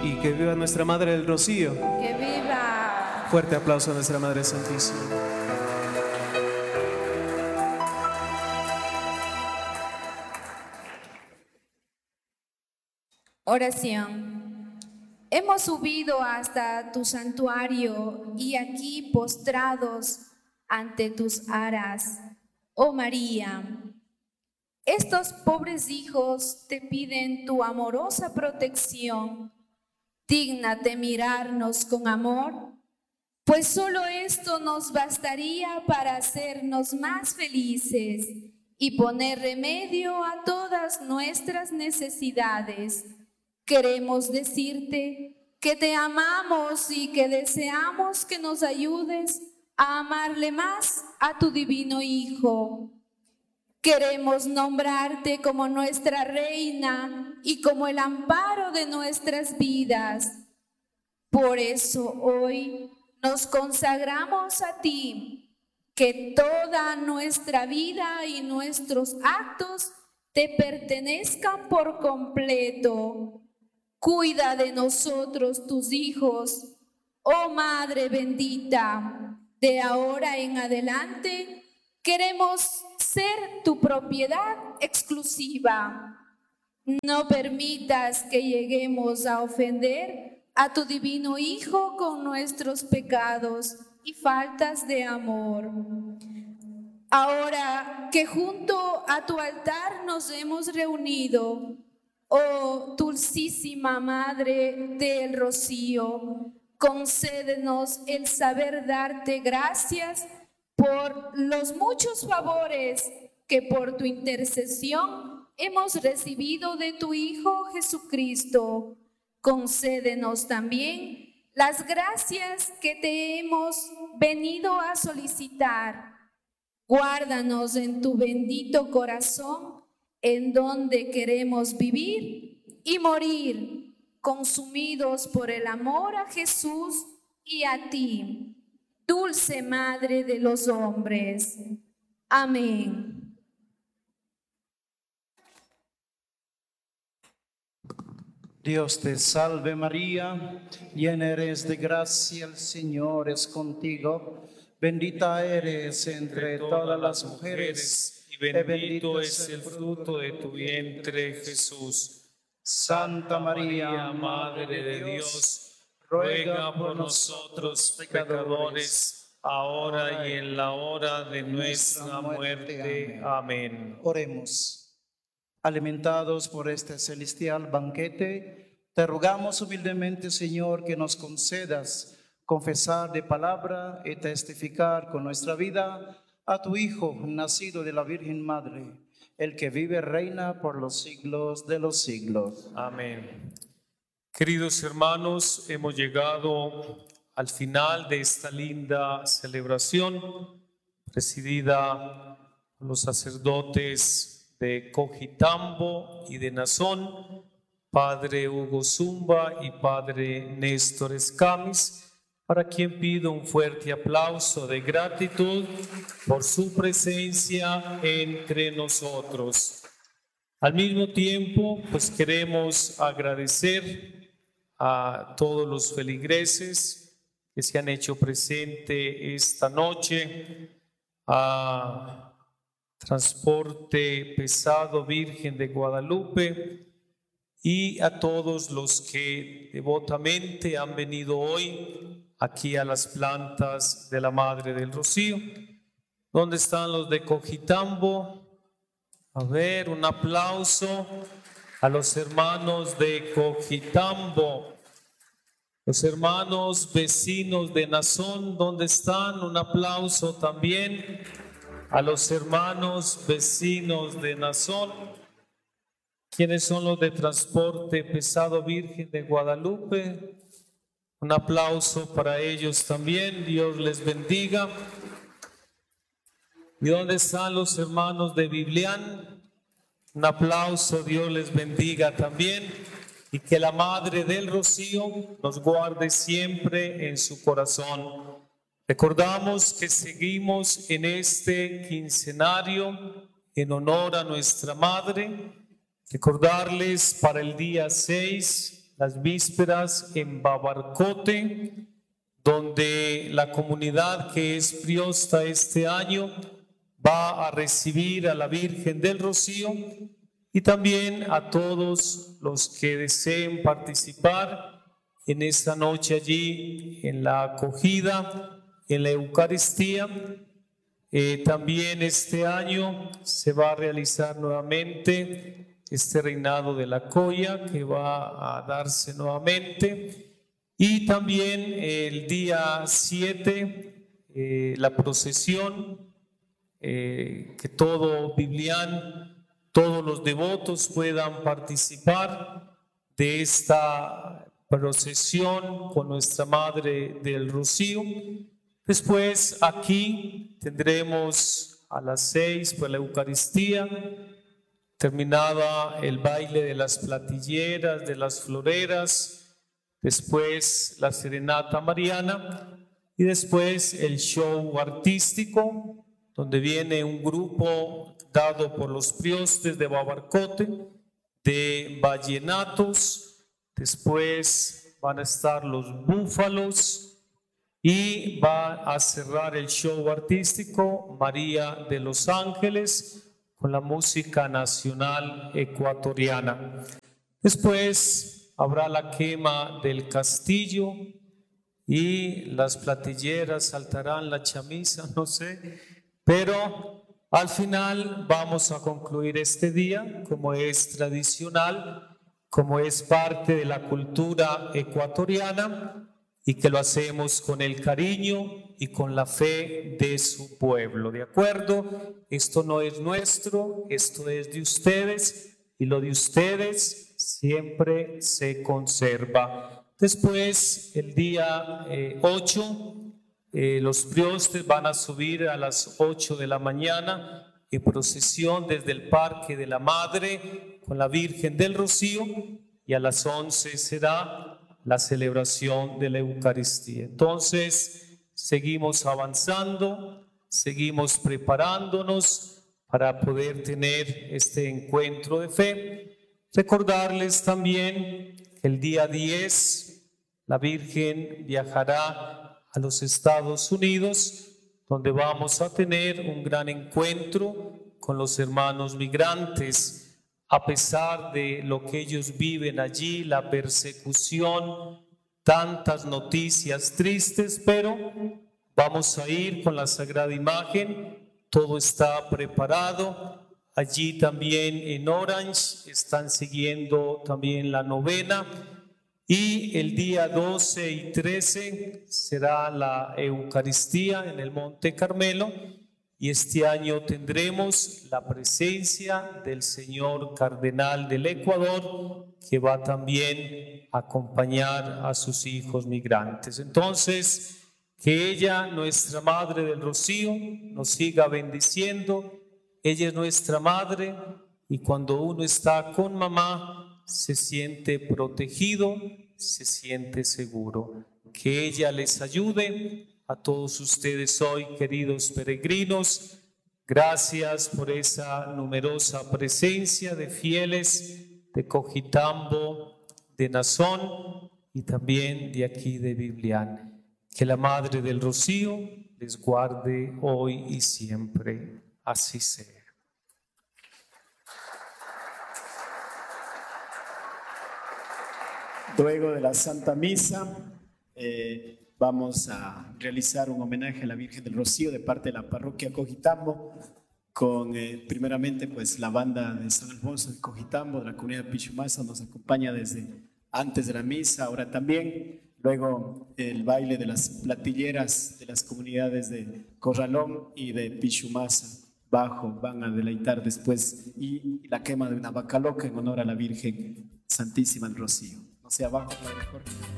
Y que viva nuestra Madre del Rocío. ¡Que viva! Fuerte aplauso a nuestra Madre Santísima. Oración. Hemos subido hasta tu santuario y aquí postrados ante tus aras, oh María. Estos pobres hijos te piden tu amorosa protección. Dígnate mirarnos con amor, pues solo esto nos bastaría para hacernos más felices y poner remedio a todas nuestras necesidades. Queremos decirte que te amamos y que deseamos que nos ayudes a amarle más a tu divino Hijo. Queremos nombrarte como nuestra reina y como el amparo de nuestras vidas. Por eso hoy nos consagramos a ti, que toda nuestra vida y nuestros actos te pertenezcan por completo. Cuida de nosotros, tus hijos, oh Madre bendita. De ahora en adelante queremos ser tu propiedad exclusiva. No permitas que lleguemos a ofender a tu divino Hijo con nuestros pecados y faltas de amor. Ahora que junto a tu altar nos hemos reunido, oh dulcísima Madre del Rocío, concédenos el saber darte gracias por los muchos favores que por tu intercesión hemos recibido de tu Hijo Jesucristo. Concédenos también las gracias que te hemos venido a solicitar. Guárdanos en tu bendito corazón, en donde queremos vivir y morir, consumidos por el amor a Jesús y a ti, dulce Madre de los hombres. Amén. Dios te salve María, llena eres de gracia, el Señor es contigo. Bendita eres entre todas las mujeres, y bendito es el fruto de tu vientre, Jesús. Santa María, Madre de Dios, ruega por nosotros pecadores, ahora y en la hora de nuestra muerte. Amén. Oremos. Alimentados por este celestial banquete, te rogamos humildemente, Señor, que nos concedas confesar de palabra y testificar con nuestra vida a tu Hijo, nacido de la Virgen Madre, el que vive y reina por los siglos de los siglos. Amén. Queridos hermanos, hemos llegado al final de esta linda celebración presidida por los sacerdotes de Cojitambo y de Nazón, Padre Hugo Zumba y Padre Néstor Escamis, para quien pido un fuerte aplauso de gratitud por su presencia entre nosotros. Al mismo tiempo, pues queremos agradecer a todos los feligreses que se han hecho presente esta noche, a Transporte Pesado Virgen de Guadalupe y a todos los que devotamente han venido hoy aquí a las plantas de la Madre del Rocío. ¿Dónde están los de Cojitambo? A ver, un aplauso a los hermanos de Cojitambo. Los hermanos vecinos de Nazón, ¿dónde están? Un aplauso también a los hermanos vecinos de Nazón. ¿Quiénes son los de Transporte Pesado Virgen de Guadalupe? Un aplauso para ellos también, Dios les bendiga. ¿Y dónde están los hermanos de Biblián? Un aplauso, Dios les bendiga también. Y que la Madre del Rocío nos guarde siempre en su corazón. Recordamos que seguimos en este quincenario en honor a nuestra Madre. Recordarles para el día 6 las vísperas en Babarcote, donde la comunidad que es priosta este año va a recibir a la Virgen del Rocío, y también a todos los que deseen participar en esta noche allí en la acogida, en la Eucaristía. También este año se va a realizar nuevamente este reinado de la Colla, que va a darse nuevamente, y también el día 7 la procesión, que todo Biblián, todos los devotos puedan participar de esta procesión con nuestra Madre del Rocío. Después aquí tendremos a las 6 pues la Eucaristía, terminada el baile de las platilleras, de las floreras, después la serenata mariana y después el show artístico, donde viene un grupo dado por los priostes de Babarcote de vallenatos. Después van a estar los búfalos y va a cerrar el show artístico María de los Ángeles con la música nacional ecuatoriana. Después habrá la quema del castillo y las platilleras saltarán la chamisa, no sé, pero al final vamos a concluir este día, como es tradicional, como es parte de la cultura ecuatoriana, y que lo hacemos con el cariño y con la fe de su pueblo. ¿De acuerdo? Esto no es nuestro, esto es de ustedes, y lo de ustedes siempre se conserva. Después, el día 8, los priostes van a subir a las 8 de la mañana en procesión desde el Parque de la Madre con la Virgen del Rocío, y a las 11 será la celebración de la Eucaristía. Entonces, seguimos avanzando, seguimos preparándonos para poder tener este encuentro de fe. Recordarles también que el día 10 la Virgen viajará a los Estados Unidos, donde vamos a tener un gran encuentro con los hermanos migrantes. A pesar de lo que ellos viven allí, la persecución, tantas noticias tristes, pero vamos a ir con la Sagrada Imagen, todo está preparado. Allí también en Orange están siguiendo también la novena, y el día 12 y 13 será la Eucaristía en el Monte Carmelo. Y este año tendremos la presencia del señor cardenal del Ecuador, que va también a acompañar a sus hijos migrantes. Entonces, que ella, nuestra Madre del Rocío, nos siga bendiciendo. Ella es nuestra Madre, y cuando uno está con mamá, se siente protegido, se siente seguro. Que ella les ayude a todos ustedes hoy, queridos peregrinos. Gracias por esa numerosa presencia de fieles de Cojitambo, de Nazón y también de aquí de Biblián. Que la Madre del Rocío les guarde hoy y siempre. Así sea. Luego de la Santa Misa, vamos a realizar un homenaje a la Virgen del Rocío de parte de la parroquia Cojitambo, con primeramente pues la banda de San Alfonso de Cojitambo, de la comunidad de Pichumasa, nos acompaña desde antes de la misa, ahora también. Luego el baile de las platilleras de las comunidades de Corralón y de Pichumasa bajo van a deleitar después, y la quema de una vaca loca en honor a la Virgen Santísima del Rocío. No sé, abajo, mejor.